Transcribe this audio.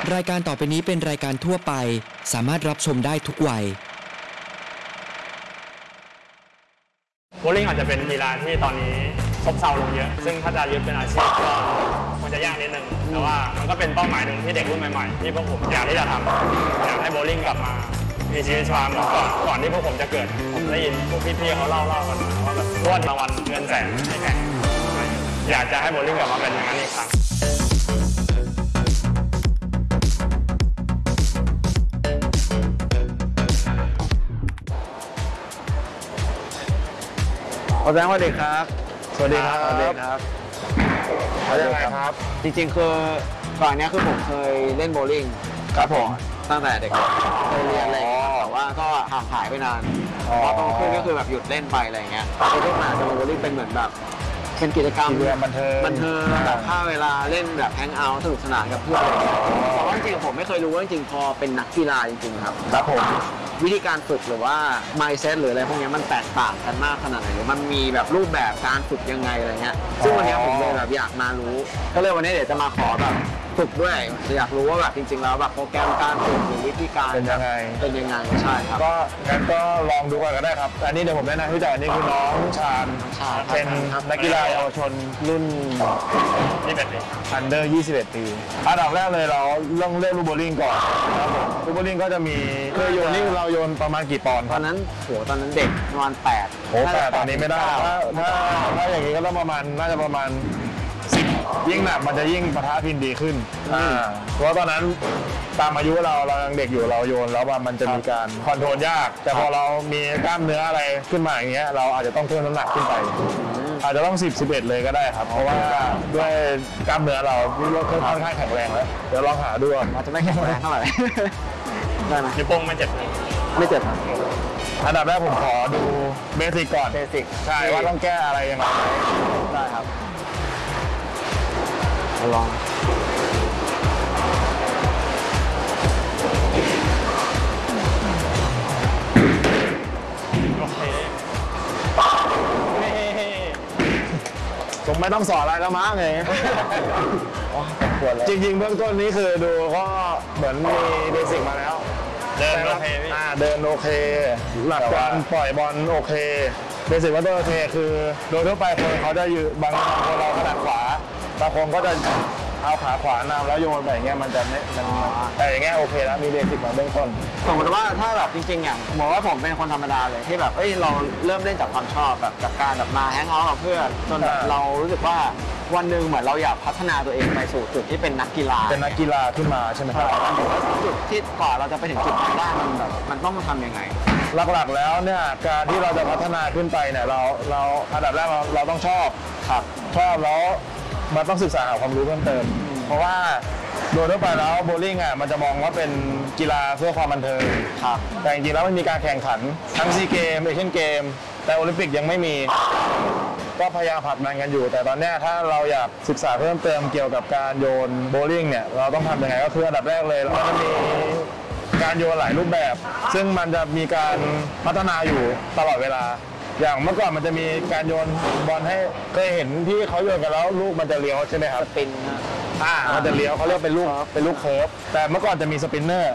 รายการต่อไปนี้เป็นรายการทั่วไปสามารถรับชมได้ทุกวัยโบว์ลิ่งอาจจะเป็นกีฬาที่ตอนนี้ซบเซาลงเยอะซึ่งถ้าจะยึดเป็นอาชีพก็มันจะยากนิดนึงแต่ว่ามันก็เป็นเป้าหมายหนึ่งที่เด็กรุ่นใหม่ๆที่พวกผมอยากที่จะทำอยากให้โบว์ลิ่งกลับมามีชีวิตชีวาเหมือนก่อนที่พวกผมจะเกิดผมได้ยินพวกพี่ๆเขาเล่ากันมาว่าแบบรวดรางวัลเงินแสนให้แข่งอยากจะให้โบว์ลิ่งกลับมาเป็นอย่างนั้นอีกครั้งอาจารย์สวัสดีครับสวัสดีครับสวัสดีครับยังไงครับจริงๆคือก่อนนี้คือผมเคยเล่นโบว์ลิ่งครับผมตั้งแต่เด็กเคยเรียนอะไรอย่างเงี้ยแต่ว่าก็ห่างหายไปนานพอโตขึ้นก็คือแบบหยุดเล่นไปอะไรอย่างเงี้ยไอ้ที่มาจะโบว์ลิ่งเป็นเหมือนแบบเป็นกิจกรรมบันเทิงแบบฆ่าเวลาเล่นแบบแฮงเอาท์สนุกสนานกับเพื่อนแต่ว่าจริงๆผมไม่เคยรู้ว่าจริงๆพอเป็นนักกีฬาจริงๆครับผมวิธีการฝึกหรือว่า mindset หรืออะไรพวกนี้มันแตกต่างกันมากขนาดไหนหรือมันมีแบบรูปแบบการฝึกยังไงอะไรเงี้ยซึ่งวันนี้ผมเลยแบบอยากมารู้ก็เลยวันนี้เดี๋ยวจะมาขอแบบฝึกด้วยอยากรู้ว่าแบบจริงๆแล้วแบบโปรแกรมการฝึกหรือวิธีการเป็นยังไงใช่ครับก็งั้นก็ลองดูกันก็ได้ครับอันนี้เดี๋ยวผมแนะนำพี่จ่ายนี่คือน้องชาญเป็นนักกีฬาเยาวชนรุ่น21 ปีอันเดอร์21 ปีอันดับแรกเลยเราเล่นลูกโบว์ลิ่งก่อนครับผมลูกโบว์ลิ่งก็จะมีเคยโยนนี่เราโยนประมาณกี่ปอนด์ตอนนั้นตอนนั้นเด็กประมาณ8 แต่ตอนนี้ไม่ได้ถ้าอย่างนี้ก็ต้องน่าจะประมาณ10ยิ่งหนักมันจะยิ่งปะทะพินดีขึ้นเพราะตอนนั้นตามอายุเรายังเด็กอยู่เราโยนแล้วว่ามันจะมีการคอนโทรลยากแต่พอเรามีกล้ามเนื้ออะไรขึ้นมาอย่างเงี้ยเราอาจจะต้องเพิ่มน้ำหนักขึ้นไปอาจจะต้อง10-11เลยก็ได้ครับเพราะว่าด้วยกล้ามเนื้อเราค่อนข้างแข็งแรงแล้วเดี๋ยวลองหาดูอาจจะไม่แข็งแรงเท่าไหร่ได้ไหมนิ้วโป้งไม่เจ็บครับอันดับแรกผมขอดูเบสิกก่อนใช่ว่าต้องแก้อะไรยังไงได้ครับลองผมไม่ต้องสอนอะไรแล้วมั้งไงจริงๆเบื้องต้นนี้คือดูก็เหมือนมีเบสิกมาแล้วเดินโอเคเดินโอเคหลักการปล่อยบอลโอเคเบสิกว่าโอเคคือโดยทั่วไปคนเขาจะอยู่บางคนเราถนัดขวาบางคนก็จะเอาขาขวานำแล้วโยนไปอย่างเงี้ยมันจะไม่แต่อย่างเงี้ยโอเคแล้วมีเบสิกมาเบื้องต้นสมมติว่าถ้าแบบจริงๆอย่างบอกว่าผมเป็นคนธรรมดาเลยที่แบบเราเริ่มเล่นจากความชอบแบบจากการแบบมาแฮงเอาท์กับเพื่อนจนเรารู้สึกว่าวันหนึ่งเหมือนเราอยากพัฒนาตัวเองไปสู่จุดที่เป็นนักกีฬาขึ้นมาใช่ไหมครับจุดที่ก่อนเราจะไปถึงจุดนั้นได้มันต้องทำยังไงหลักๆแล้วเนี่ยการที่เราจะพัฒนาขึ้นไปเนี่ยเราอันดับแรกเราต้องชอบแล้วมันต้องศึกษาหาความรู้เพิ่มเติมเพราะว่าโดยทั่วไปแล้วโบว์ลิ่งมันจะมองว่าเป็นกีฬาเพื่อความบันเทิงแต่จริงๆแล้วมันมีการแข่งขันทั้งซีเกมเอเชียนเกมแต่โอลิมปิกยังไม่มีก็พยายามผลักดันกันอยู่แต่ตอนนี้ถ้าเราอยากศึกษาเพิ่มเติมเกี่ยวกับการโยนโบว์ลิ่งเนี่ยเราต้องทำยังไงก็คืออันดับแรกเลยมันจะมีการโยนหลายรูปแบบซึ่งมันจะมีการพัฒนาอยู่ตลอดเวลาอย่างเมื่อก่อนมันจะมีการโยนบอลให้เคยเห็นที่เขาโยนกันแล้วลูกมันจะเลี้ยวใช่ไหมครับสปินมันจะเลี้ยวเขาเรียกเป็นลูกเคิร์ฟแต่เมื่อก่อนจะมีสปินเนอร์